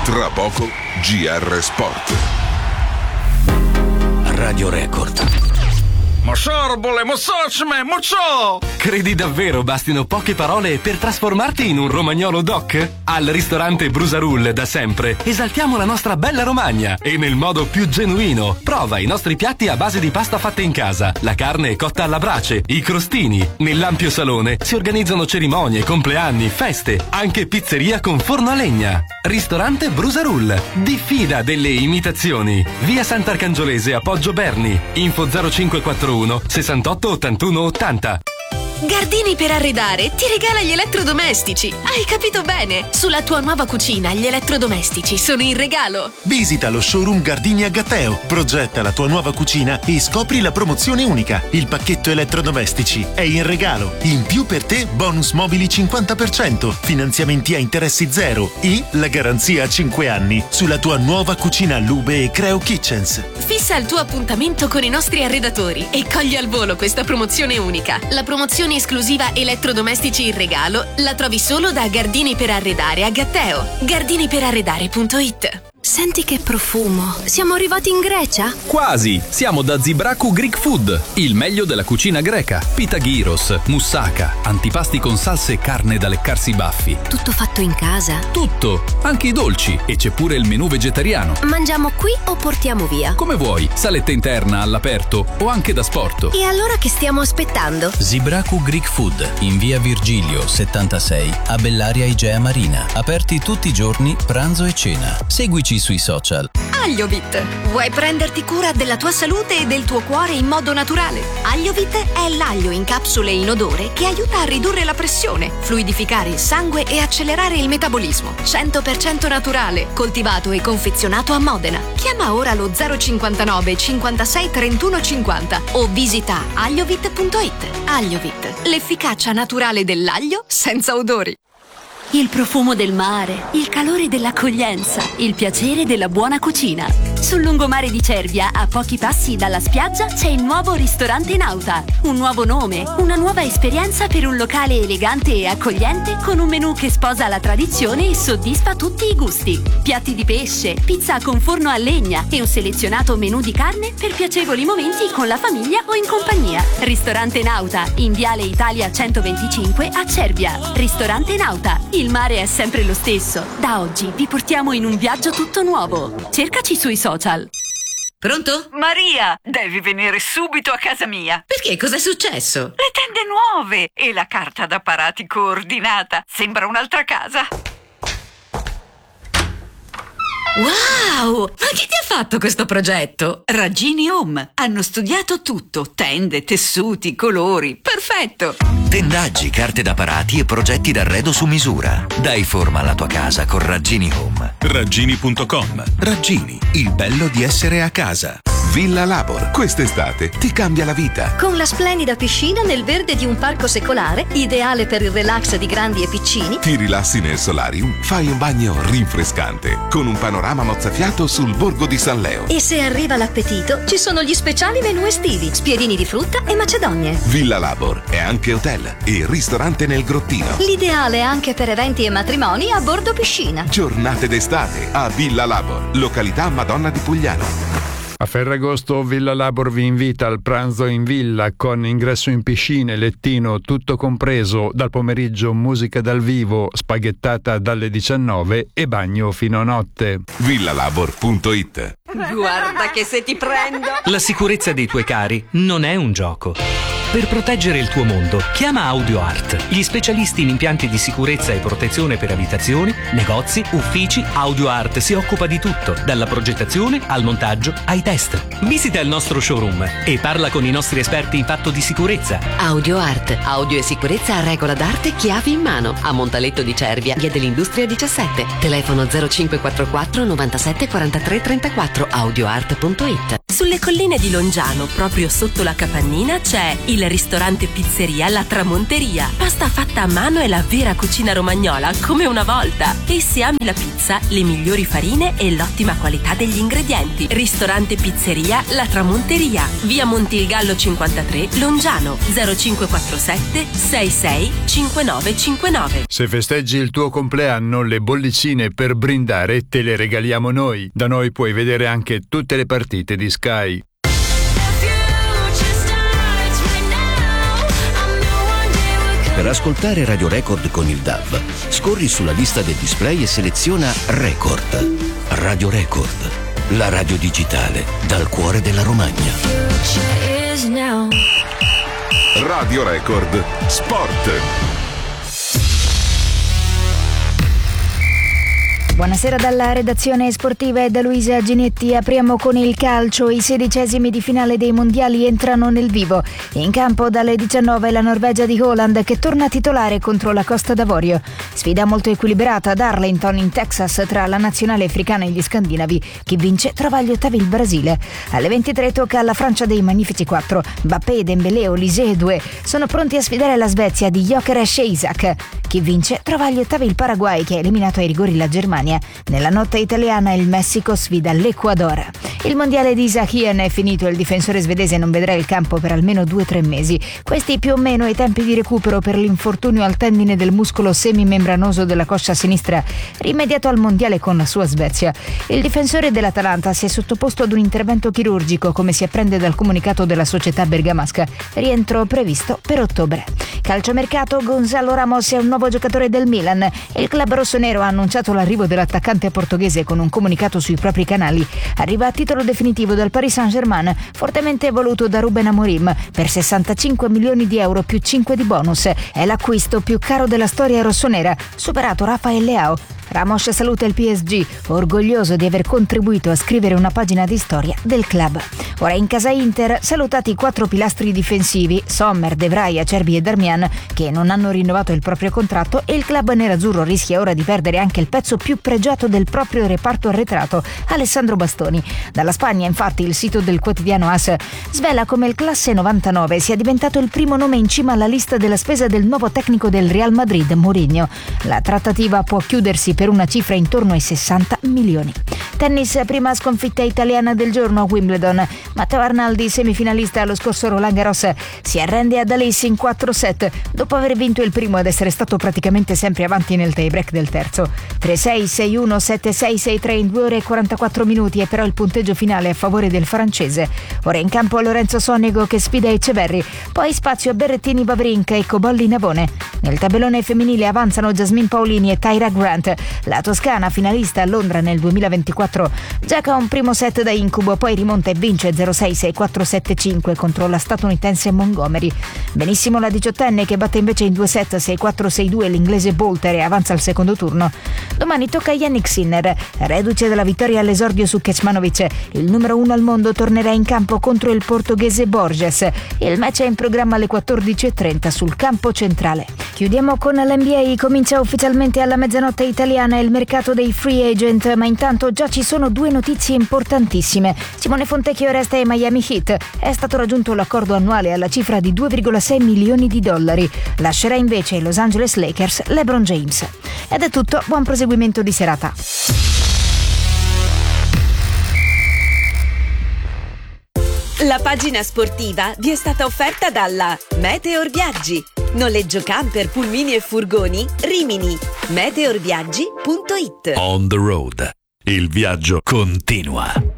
Tra poco GR Sport. Radio Record. Mosorbole, mosocme, mocio! Credi davvero bastino poche parole per trasformarti in un romagnolo doc? Al ristorante Brusarull da sempre esaltiamo la nostra bella Romagna e nel modo più genuino. Prova i nostri piatti a base di pasta fatta in casa, la carne cotta alla brace, i crostini. Nell'ampio salone si organizzano cerimonie, compleanni, feste, anche pizzeria con forno a legna. Ristorante Brusarull. Diffida delle imitazioni. Via Sant'Arcangiolese a Poggio Berni. Info 0541 68 81 80. Gardini per arredare ti regala gli elettrodomestici. Hai capito bene? Sulla tua nuova cucina gli elettrodomestici sono in regalo. Visita lo showroom Gardini a Gatteo, progetta la tua nuova cucina e scopri la promozione unica. Il pacchetto elettrodomestici è in regalo. In più per te bonus mobili 50%, finanziamenti a interessi zero e la garanzia a 5 anni sulla tua nuova cucina Lube e Creo Kitchens. Fissa il tuo appuntamento con i nostri arredatori e cogli al volo questa promozione unica. La promozione esclusiva elettrodomestici in regalo la trovi solo da Gardini per Arredare a Gatteo. Gardiniperarredare.it. Senti che profumo. Siamo arrivati in Grecia? Quasi. Siamo da Zibraku Greek Food, il meglio della cucina greca. Pita gyros, moussaka, antipasti con salse e carne da leccarsi i baffi. Tutto fatto in casa? Tutto, anche i dolci, e c'è pure il menù vegetariano. Mangiamo qui o portiamo via? Come vuoi, saletta interna, all'aperto o anche da sport. E allora che stiamo aspettando? Zibraku Greek Food, in via Virgilio 76, a Bellaria Igea Marina. Aperti tutti i giorni, pranzo e cena. Seguici sui social. Agliovit. Vuoi prenderti cura della tua salute e del tuo cuore in modo naturale? Agliovit è l'aglio in capsule inodore che aiuta a ridurre la pressione, fluidificare il sangue e accelerare il metabolismo. 100% naturale, coltivato e confezionato a Modena. Chiama ora lo 059 56 31 50 o visita agliovit.it. Agliovit, l'efficacia naturale dell'aglio senza odori. Il profumo del mare, il calore dell'accoglienza, il piacere della buona cucina. Sul lungomare di Cervia, a pochi passi dalla spiaggia, c'è il nuovo ristorante Nauta. Un nuovo nome, una nuova esperienza per un locale elegante e accogliente con un menù che sposa la tradizione e soddisfa tutti i gusti. Piatti di pesce, pizza con forno a legna e un selezionato menù di carne per piacevoli momenti con la famiglia o in compagnia. Ristorante Nauta, in Viale Italia 125 a Cervia. Ristorante Nauta. Il mare è sempre lo stesso. Da oggi vi portiamo in un viaggio tutto nuovo. Cercaci sui social. Pronto? Maria, devi venire subito a casa mia. Perché? Cos'è successo? Le tende nuove e la carta d'apparati coordinata. Sembra un'altra casa. Wow! Ma chi ti ha fatto questo progetto? Raggini Home. Hanno studiato tutto. Tende, tessuti, colori. Perfetto! Tendaggi, carte d'apparati e progetti d'arredo su misura. Dai forma alla tua casa con Raggini Home. Raggini.com. Raggini, il bello di essere a casa. Villa Labor, quest'estate ti cambia la vita. Con la splendida piscina nel verde di un parco secolare, ideale per il relax di grandi e piccini. Ti rilassi nel solarium, fai un bagno rinfrescante, con un panorama mozzafiato sul borgo di San Leo. E se arriva l'appetito, ci sono gli speciali menù estivi, spiedini di frutta e macedonie. Villa Labor è anche hotel e ristorante nel grottino. L'ideale anche per eventi e matrimoni a bordo piscina. Giornate d'estate a Villa Labor, località Madonna di Pugliano. A Ferragosto Villa Labor vi invita al pranzo in villa con ingresso in piscine, lettino, tutto compreso, dal pomeriggio musica dal vivo, spaghettata dalle 19 e bagno fino a notte. villalabor.it. Guarda che se ti prendo! La sicurezza dei tuoi cari non è un gioco. Per proteggere il tuo mondo, chiama AudioArt, gli specialisti in impianti di sicurezza e protezione per abitazioni, negozi, uffici. AudioArt si occupa di tutto, dalla progettazione al montaggio ai test. Visita il nostro showroom e parla con i nostri esperti in fatto di sicurezza. AudioArt, audio e sicurezza a regola d'arte, chiavi in mano, a Montaletto di Cervia, via dell'Industria 17. Telefono 0544 97 43 34, audioart.it. Sulle colline di Longiano, proprio sotto la capannina, c'è il ristorante pizzeria La Tramonteria. Pasta fatta a mano e la vera cucina romagnola, come una volta. E se ami la pizza, le migliori farine e l'ottima qualità degli ingredienti. Ristorante pizzeria La Tramonteria, via Montilgallo 53, Longiano, 0547 66 5959. Se festeggi il tuo compleanno, le bollicine per brindare te le regaliamo noi. Da noi puoi vedere anche tutte le partite di Sky. Per ascoltare Radio Record con il DAB, scorri sulla lista del display e seleziona Record. Radio Record, la radio digitale dal cuore della Romagna. Radio Record Sport. Buonasera dalla redazione sportiva e da Luisa Ginetti. Apriamo con il calcio. I 16esimi di finale dei mondiali entrano nel vivo. In campo dalle 19 la Norvegia di Haaland che torna titolare contro la Costa d'Avorio. Sfida molto equilibrata ad Arlington in Texas tra la nazionale africana e gli scandinavi. Chi vince trova agli ottavi il Brasile. Alle 23 tocca alla Francia dei Magnifici 4. Mbappé, Dembélé, Olise e 2 sono pronti a sfidare la Svezia di Gyökeres e Isak. Chi vince trova agli ottavi il Paraguay che ha eliminato ai rigori la Germania. Nella notte italiana il Messico sfida l'Ecuador. Il mondiale di Isakien è finito e il difensore svedese non vedrà il campo per almeno 2-3 mesi. Questi più o meno i tempi di recupero per l'infortunio al tendine del muscolo semimembranoso della coscia sinistra, rimediato al mondiale con la sua Svezia. Il difensore dell'Atalanta si è sottoposto ad un intervento chirurgico, come si apprende dal comunicato della società bergamasca. Rientro previsto per ottobre. Calciomercato, Gonzalo Ramos è un nuovo giocatore del Milan e il club rossonero ha annunciato l'arrivo dell'attaccante portoghese con un comunicato sui propri canali. Arriva a titolo definitivo dal Paris Saint-Germain, fortemente voluto da Ruben Amorim per 65 milioni di euro più 5 di bonus. È l'acquisto più caro della storia rossonera, superato Rafael Leao. Ramos saluta il PSG, orgoglioso di aver contribuito a scrivere una pagina di storia del club. Ora in casa Inter, salutati i 4 pilastri difensivi, Sommer, De Vrij, Acerbi e Darmian, che non hanno rinnovato il proprio contratto, e il club nerazzurro rischia ora di perdere anche il pezzo più pregiato del proprio reparto arretrato, Alessandro Bastoni. Dalla Spagna, infatti, il sito del quotidiano AS svela come il classe 99 sia diventato il primo nome in cima alla lista della spesa del nuovo tecnico del Real Madrid, Mourinho. La trattativa può chiudersi per una cifra intorno ai 60 milioni. Tennis, prima sconfitta italiana del giorno a Wimbledon. Matteo Arnaldi, semifinalista allo scorso Roland Garros, si arrende ad Alice in 4 set dopo aver vinto il primo ed essere stato praticamente sempre avanti nel tie-break del terzo. 3-6, 6-1, 7-6, 6-3 in 2 ore e 44 minuti è però il punteggio finale a favore del francese. Ora in campo Lorenzo Sonego che sfida Eceverri, poi spazio a Berrettini, Wawrinka e Cobolli Navone. Nel tabellone femminile avanzano Jasmine Paolini e Tyra Grant. La toscana, finalista a Londra nel 2024, gioca un primo set da incubo, poi rimonta e vince 0-6, 6-4, 7-5 contro la statunitense Montgomery. Benissimo la diciottenne che batte invece in 2 set 6-4, 6-2 l'inglese Bolter e avanza al secondo turno. Domani tocca a Yannick Sinner, reduce dalla vittoria all'esordio su Kecmanovic. Il numero 1 al mondo tornerà in campo contro il portoghese Borges. Il match è in programma alle 14:30 sul campo centrale. Chiudiamo con l'NBA, comincia ufficialmente alla mezzanotte italiana il mercato dei free agent, ma intanto già ci sono 2 notizie importantissime. Simone Fontecchio resta ai Miami Heat, è stato raggiunto l'accordo annuale alla cifra di 2,6 milioni di dollari. Lascerà invece i Los Angeles Lakers LeBron James. Ed è tutto, buon proseguimento di serata. La pagina sportiva vi è stata offerta dalla Meteor Viaggi. Noleggio camper, pulmini e furgoni, Rimini. Meteorviaggi.it. On the road. Il viaggio continua.